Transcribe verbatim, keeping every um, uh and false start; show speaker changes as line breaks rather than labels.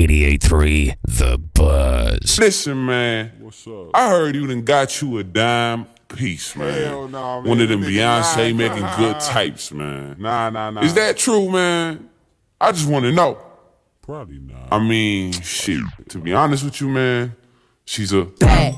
eighty-eight point three The Buzz.
Listen, man.
What's up?
I heard you done got you a dime piece, man.
Hell nah, man.
One of them
Nigga,
Beyonce
nah,
making
nah.
good types, man.
Nah, nah, nah.
Is that true, man? I just want to know.
Probably not.
I mean, shit. To be honest with you, man, she's a...
Bad